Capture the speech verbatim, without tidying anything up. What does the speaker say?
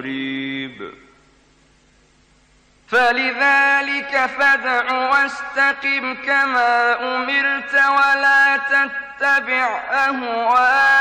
قريب. فلذلك فادع واستقم كما أمرت ولا تتبع أهواءهم